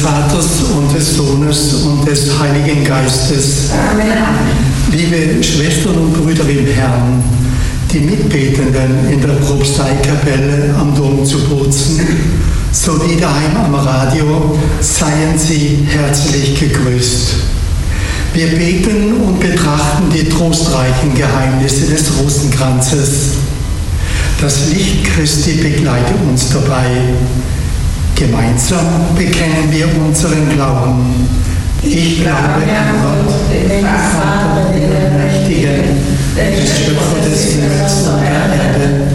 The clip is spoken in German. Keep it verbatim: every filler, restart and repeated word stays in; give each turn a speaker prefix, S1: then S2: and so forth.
S1: Vaters und des Sohnes und des Heiligen Geistes.
S2: Amen.
S1: Liebe Schwestern und Brüder im Herrn, die Mitbetenden in der Propsteikapelle am Dom zu Bozen sowie daheim am Radio, seien Sie herzlich gegrüßt. Wir beten und betrachten die trostreichen Geheimnisse des Rosenkranzes. Das Licht Christi begleitet uns dabei. Gemeinsam bekennen wir unseren Glauben. Ich glaube an Gott, den Vater, den Allmächtigen, den Schöpfer des Himmels und der Erde